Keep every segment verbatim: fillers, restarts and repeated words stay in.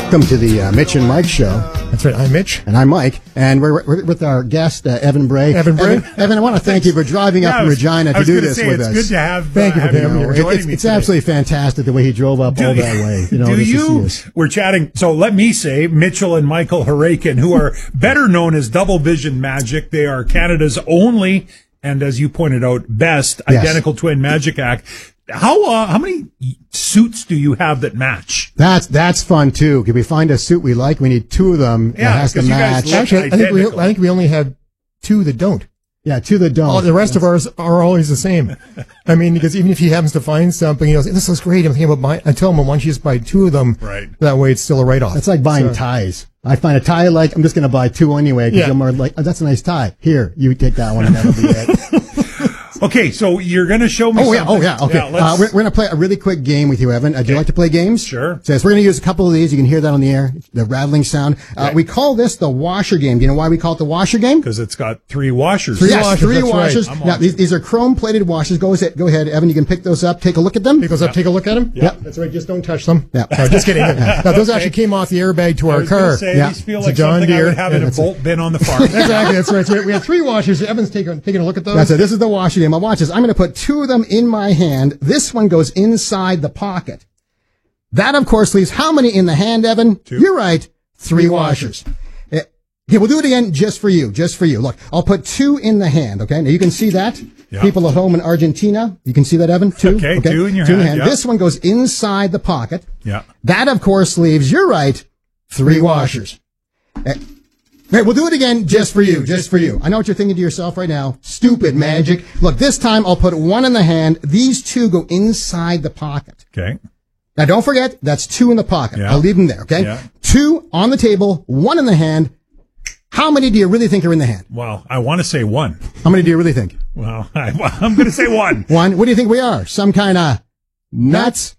Welcome to the uh, Mitch and Mike show. That's right. I'm Mitch. And I'm Mike. And we're, we're with our guest, uh, Evan Bray. Evan Bray. Evan, Evan, I want to thank you for driving up yeah, from was, Regina to do this say, with it's us. It's good to have. Thank uh, you for have having you me. joining It's, me it's today. absolutely fantastic the way he drove up do all you, that way. You know, do just to you? see us. We're chatting. So let me say, Mitchell and Michael Harakin, who are better known as Double Vision Magic. They are Canada's only, and as you pointed out, best Yes. identical twin magic act. How uh, how many suits do you have that match? That's that's fun too. Can we find a suit we like? We need two of them Yeah, that has to 'cause you guys match. look- Actually, I think we Identical. I think we only have two that don't. Yeah, two that don't. All the rest of ours are always the same. I mean, because even if he happens to find something, he goes, "This looks great." I'm thinking about buying. I tell him, "Well, why don't you just buy two of them?" Right. That way, it's still a write-off. It's like buying So- ties. I find a tie I like, I'm just going to buy two anyway because Yeah. I'm more like, oh, that's a nice tie. Here, you take that one and that'll be it. Okay, so you're going to show me Oh yeah, something. oh yeah, okay. uh, let's- we're, we're going to play a really quick game with you, Evan. Uh, do you like to play games? Sure. So yes, we're going to use a couple of these. You can hear that on the air, the rattling sound. Uh, Okay. we call this the washer game. Do you know why we call it the washer game? Because it's got three washers. Three yes, washers, three that's right. washers. I'm Now, watching. these, these are chrome-plated washers. Go ahead, go ahead, Evan. You can pick those up. Take a look at them. He goes up, take a look at them. Yeah. That's right. Just don't touch them. Yeah. No, just kidding. Now, those actually came off the airbag to I our was gonna car. say, Yeah. these feel It's a like John something I Deere. would have Yeah, in a that's bolt bin on the farm. Exactly. That's right. So we have three washers. Evan's taking taking a look at those. That's it. This is the washer game. Now watch this. I'm going to put two of them in my hand. This one goes inside the pocket. That, of course, leaves how many in the hand, Evan? Two. You're right. Three, washers. Eh, Okay, we'll do it again just for you. Just for you. Look, I'll put two in the hand. Okay. Now you can see that. Yeah. People at home in Argentina, you can see that, Evan. Two. Okay, two in your hand, yeah. This one goes inside the pocket. Yeah. That, of course, leaves, you're right, three washers. Eh, Okay, we'll do it again just for you, just for you. I know what you're thinking to yourself right now. Stupid magic. Look, this time I'll put one in the hand. These two go inside the pocket. Okay. Now, don't forget, that's two in the pocket. Yeah. I'll leave them there, okay? Yeah. Two on the table, one in the hand. How many do you really think are in the hand? Well, I want to say one. How many do you really think? Well, I, I'm going to say one. One. What do you think we are? Some kind of nuts?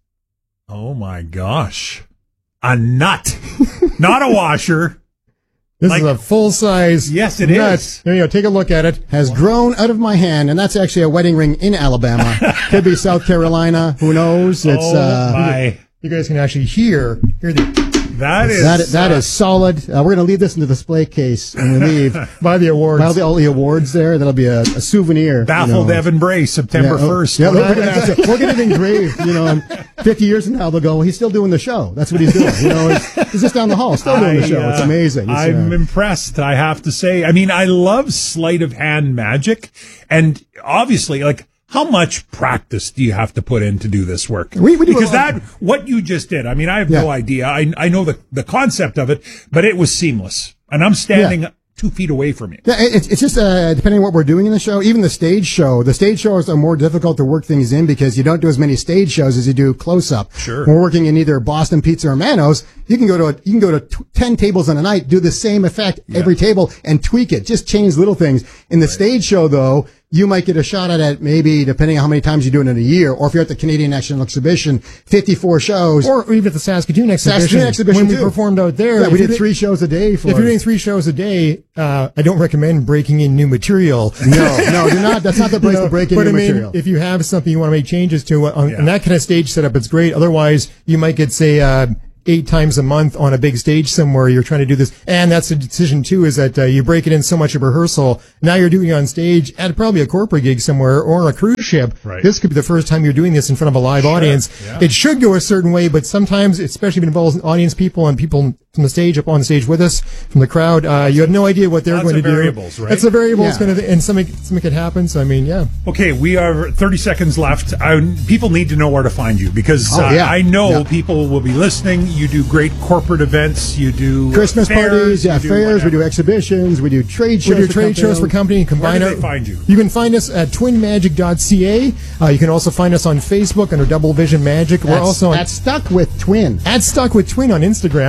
Oh my gosh. A nut. Not a washer. This Like- is a full size. Yes, it nut. is. There you go. Take a look at it. Has grown out of my hand, and that's actually a wedding ring in Alabama. Could be South Carolina. Who knows? It's, oh uh, my. You guys can actually hear hear the That is. that, that uh, is solid. Uh, we're going to leave this in the display case when we leave. by the awards. Well, the, all the awards there, that'll be a, a souvenir. Baffled you know. Evan Bray, September Yeah, oh, first. Yeah, we're going to we'll get it engraved. You know, and fifty years from now, they'll go, well, he's still doing the show. That's what he's doing. You know, he's, he's just down the hall, still doing the I, show. It's uh, amazing. It's, I'm uh, impressed, I have to say. I mean, I love sleight of hand magic. And obviously, like, how much practice do you have to put in to do this work? We- we do because a lot. that, what you just did, I mean, I have Yeah. no idea. I, I know the, the concept of it, but it was seamless. And I'm standing two feet away from you. Yeah, it's, it's just, uh, depending on what we're doing in the show, even the stage show, the stage shows are more difficult to work things in because you don't do as many stage shows as you do close up. Sure. When we're working in either Boston Pizza or Manos, you can go to, a, you can go to t- ten tables on a night, do the same effect every table and tweak it. Just change little things. In the stage show though, you might get a shot at it maybe depending on how many times you do it in a year, or if you're at the Canadian National Exhibition, fifty-four shows. or even at the Saskatoon exhibition. Saskatoon exhibition when we too. performed out there. Yeah, if we you did three shows a day for If you're doing three shows a day, uh, I don't recommend breaking in new material. No, no, do not. That's not the place You know, to break in but new I mean, material. if you have something you want to make changes to uh, on, Yeah. on that kind of stage setup, it's great. Otherwise, you might get, say, uh, eight times a month on a big stage somewhere. You're trying to do this. And that's the decision, too, is that uh, you break it in so much of rehearsal. Now you're doing it on stage at probably a corporate gig somewhere or on a cruise ship. Right. This could be the first time you're doing this in front of a live audience. Yeah. It should go a certain way, but sometimes, especially if it involves audience people and people from the stage up on stage with us from the crowd, uh, you have no idea what they're Lots going to of do. variables, right? It's a variables Yeah. kind of thing, and something, something could happen. So, I mean, yeah. Okay, we are thirty seconds left. I, people need to know where to find you because Oh, uh, yeah. I know Yeah. people will be listening. You do great corporate events. You do Christmas fairs, parties, yeah, you do fairs. We whatever. do exhibitions. We do trade shows. We do for trade shows for company. company. Combine Where do our- they find you? You can find us at twin magic dot c a. Uh, you can also find us on Facebook under Double Vision Magic. We're That's, also on, that's stuck with twin. at Stuck with Twin on Instagram. Yeah,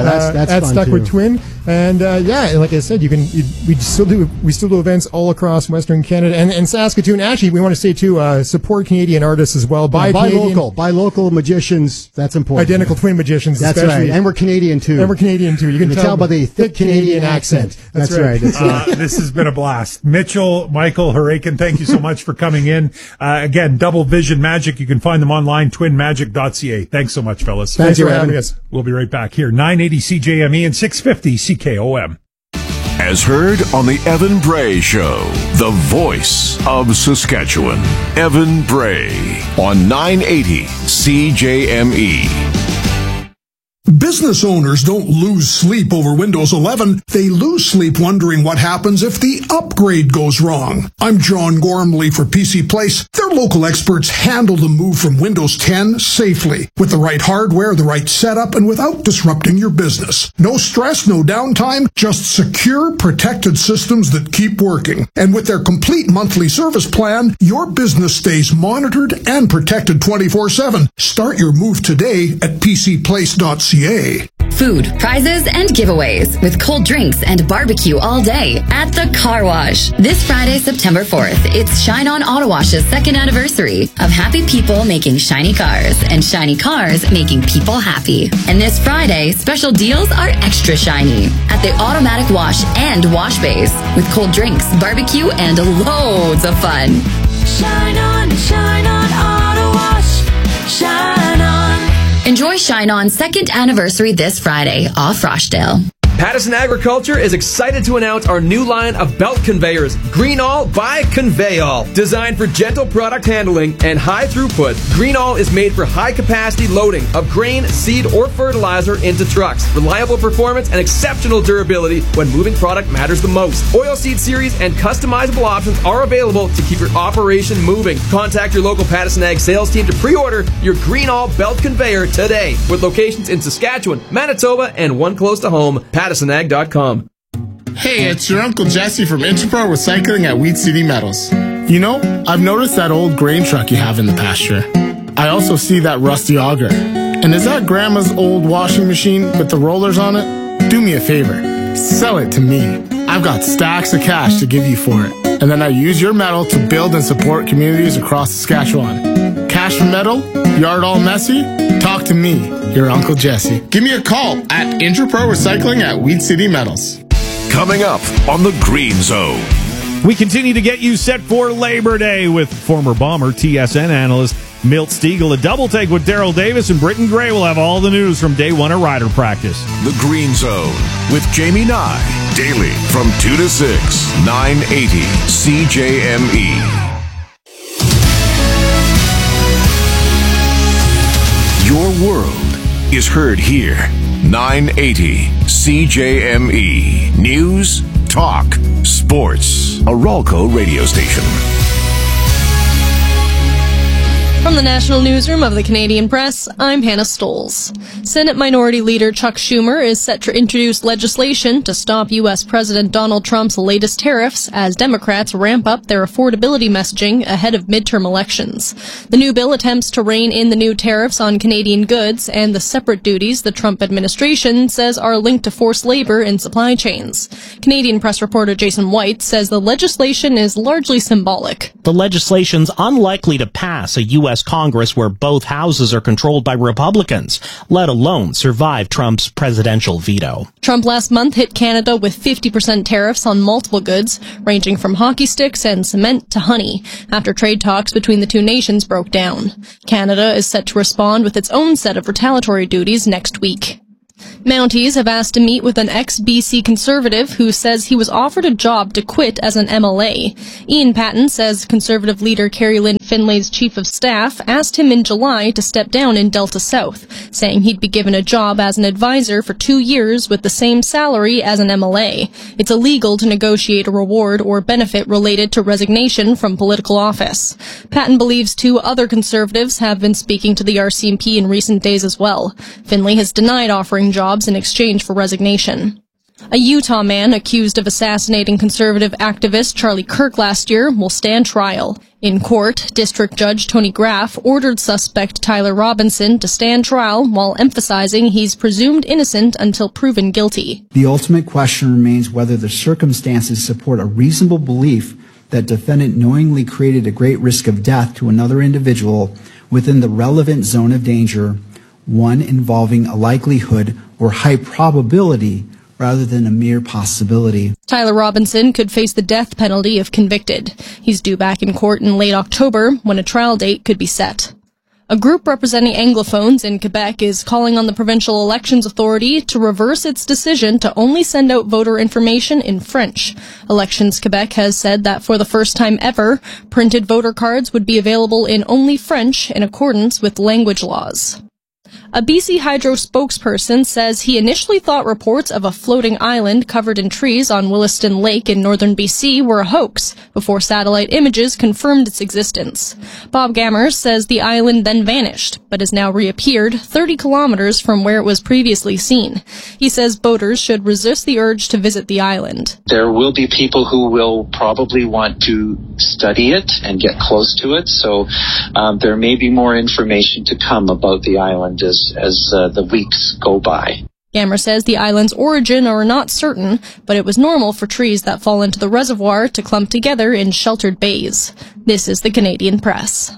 Yeah, that's uh, that's at fun Stuck too. with Twin, and uh, yeah, and like I said, you can you, we still do we still do events all across Western Canada and, and Saskatoon. Actually, we want to say too, uh, support Canadian artists as well. Buy, Yeah, buy Canadian, local, buy local magicians. That's important. identical twin magicians. That's especially. right, and we're Canadian too. And we're Canadian too. You can You tell, tell by the thick Canadian accent. That's, That's right. right. It's, uh, Uh, this has been a blast. Mitchell, Michael, Harakin, thank you so much for coming in. Uh, again, Double Vision Magic. You can find them online, twin magic dot c a. Thanks so much, fellas. Thanks you, for having Evan. us. We'll be right back here. nine eighty C J M E and six fifty C K O M. As heard on the Evan Bray Show, the voice of Saskatchewan. Evan Bray on nine eighty C J M E. Business owners don't lose sleep over Windows eleven. They lose sleep wondering what happens if the upgrade goes wrong. I'm John Gormley for P C Place. Their local experts handle the move from Windows ten safely, with the right hardware, the right setup, and without disrupting your business. No stress, no downtime, just secure, protected systems that keep working. And with their complete monthly service plan, your business stays monitored and protected twenty-four seven. Start your move today at p c place dot c a. Food, prizes, and giveaways with cold drinks and barbecue all day at the Car Wash. This Friday, September fourth, it's Shine On Auto Wash's second anniversary of happy people making shiny cars and shiny cars making people happy. And this Friday, special deals are extra shiny at the Automatic Wash and Wash Base with cold drinks, barbecue, and loads of fun. Shine on, shine on, Auto Wash. Shine on. Enjoy Shine On's second anniversary this Friday off Rochdale. Pattison Agriculture is excited to announce our new line of belt conveyors, Greenall by Conveyall. Designed for gentle product handling and high throughput, Greenall is made for high capacity loading of grain, seed, or fertilizer into trucks. Reliable performance and exceptional durability when moving product matters the most. Oilseed series and customizable options are available to keep your operation moving. Contact your local Pattison Ag sales team to pre-order your Greenall belt conveyor today, with locations in Saskatchewan, Manitoba, and one close to home. Pattison Ag dot com. Hey, it's your Uncle Jesse from Interpro Recycling at Weed City Metals. You know, I've noticed that old grain truck you have in the pasture. I also see that rusty auger. And is that Grandma's old washing machine with the rollers on it? Do me a favor. Sell it to me. I've got stacks of cash to give you for it. And then I use your metal to build and support communities across Saskatchewan. Cash for metal? Yard all messy? Talk to me, your Uncle Jesse. Give me a call at Intrapro Recycling at Weed City Metals. Coming up on the Green Zone. We continue to get you set for Labor Day with former Bomber T S N analyst Milt Stiegel. A double take with Daryl Davis, and Britton Gray will have all the news from day one of rider practice. The Green Zone with Jamie Nye. Daily from two to six. nine eighty C J M E. Your world is heard here. nine eighty C J M E. News, talk, sports. A Ralco radio station. From the National Newsroom of the Canadian Press, I'm Hannah Stoles. Senate Minority Leader Chuck Schumer is set to introduce legislation to stop U S. President Donald Trump's latest tariffs as Democrats ramp up their affordability messaging ahead of midterm elections. The new bill attempts to rein in the new tariffs on Canadian goods and the separate duties the Trump administration says are linked to forced labor in supply chains. Canadian press reporter Jason White says the legislation is largely symbolic. The legislation's unlikely to pass a U S Congress where both houses are controlled by Republicans, let alone survive Trump's presidential veto. Trump last month hit Canada with fifty percent tariffs on multiple goods, ranging from hockey sticks and cement to honey, after trade talks between the two nations broke down. Canada is set to respond with its own set of retaliatory duties next week. Mounties have asked to meet with an ex-B C Conservative who says he was offered a job to quit as an M L A. Ian Patten says Conservative leader Carrie Lynn Finlay's chief of staff asked him in July to step down in Delta South, saying he'd be given a job as an advisor for two years with the same salary as an M L A. It's illegal to negotiate a reward or benefit related to resignation from political office. Patten believes two other Conservatives have been speaking to the R C M P in recent days as well. Finlay has denied offering jobs in exchange for resignation. A Utah man accused of assassinating conservative activist Charlie Kirk last year will stand trial. In court, District Judge Tony Graff ordered suspect Tyler Robinson to stand trial while emphasizing he's presumed innocent until proven guilty. The ultimate question remains whether the circumstances support a reasonable belief that defendant knowingly created a great risk of death to another individual within the relevant zone of danger, one involving a likelihood or high probability rather than a mere possibility. Tyler Robinson could face the death penalty if convicted. He's due back in court in late October, when a trial date could be set. A group representing Anglophones in Quebec is calling on the Provincial Elections Authority to reverse its decision to only send out voter information in French. Elections Quebec has said that for the first time ever, printed voter cards would be available in only French in accordance with language laws. A B C Hydro spokesperson says he initially thought reports of a floating island covered in trees on Williston Lake in northern B C were a hoax before satellite images confirmed its existence. Bob Gammers says the island then vanished, but has now reappeared thirty kilometers from where it was previously seen. He says boaters should resist the urge to visit the island. There will be people who will probably want to study it and get close to it, so um, there may be more information to come about the island as as uh, the weeks go by. Gammer says the island's origin are not certain, but it was normal for trees that fall into the reservoir to clump together in sheltered bays. This is the Canadian Press.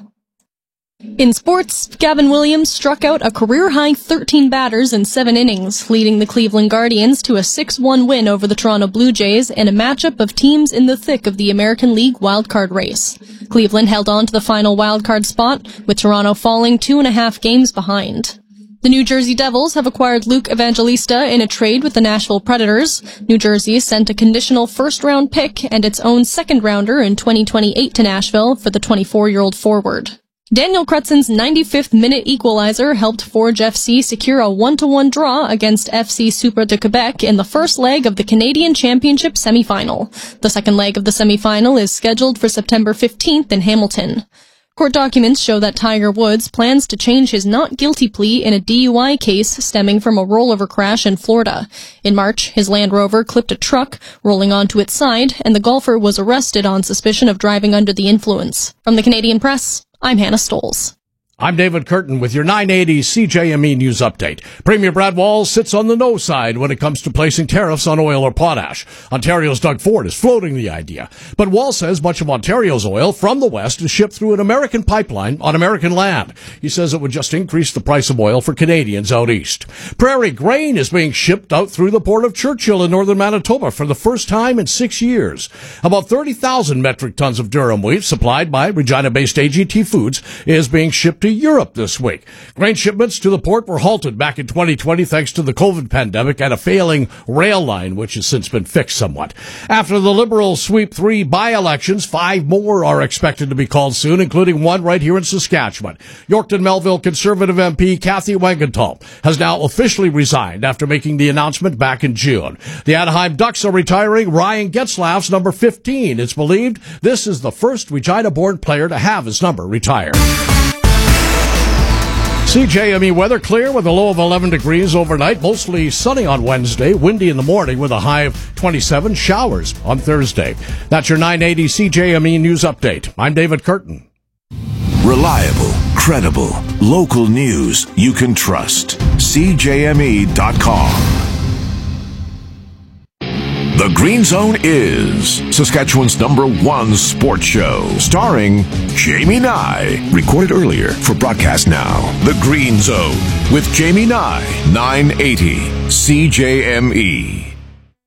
In sports, Gavin Williams struck out a career-high thirteen batters in seven innings, leading the Cleveland Guardians to a six one win over the Toronto Blue Jays in a matchup of teams in the thick of the American League wildcard race. Cleveland held on to the final wildcard spot, with Toronto falling two and a half games behind. The New Jersey Devils have acquired Luke Evangelista in a trade with the Nashville Predators. New Jersey sent a conditional first-round pick and its own second-rounder in twenty twenty-eight to Nashville for the twenty-four-year-old forward. Daniel Krutzen's ninety-fifth minute equalizer helped Forge F C secure a one to one draw against F C Super de Quebec in the first leg of the Canadian Championship semifinal. The second leg of the semifinal is scheduled for September fifteenth in Hamilton. Court documents show that Tiger Woods plans to change his not guilty plea in a D U I case stemming from a rollover crash in Florida. In March, his Land Rover clipped a truck, rolling onto its side, and the golfer was arrested on suspicion of driving under the influence. From the Canadian Press, I'm Hannah Stoles. I'm David Curtin with your nine eighty C J M E News Update. Premier Brad Walz sits on the no side when it comes to placing tariffs on oil or potash. Ontario's Doug Ford is floating the idea. But Walz says much of Ontario's oil from the west is shipped through an American pipeline on American land. He says it would just increase the price of oil for Canadians out east. Prairie grain is being shipped out through the port of Churchill in northern Manitoba for the first time in six years. About thirty thousand metric tons of durum wheat supplied by Regina-based A G T Foods is being shipped to Europe this week. Grain shipments to the port were halted back in twenty twenty thanks to the COVID pandemic and a failing rail line, which has since been fixed somewhat. After the Liberals sweep three by-elections, five more are expected to be called soon, including one right here in Saskatchewan. Yorkton Melville Conservative M P Kathy Wangenthal has now officially resigned after making the announcement back in June. The Anaheim Ducks are retiring Ryan Getzlaff's number fifteen. It's believed this is the first Regina-born player to have his number retired. C J M E weather clear with a low of eleven degrees overnight. Mostly sunny on Wednesday. Windy in the morning with a high of twenty-seven. Showers on Thursday. That's your nine eighty C J M E News Update. I'm David Curtin. Reliable, credible, local news you can trust. C J M E dot com. The Green Zone is Saskatchewan's number one sports show, starring Jamie Nye. Recorded earlier for broadcast now. The Green Zone with Jamie Nye, nine eighty C J M E.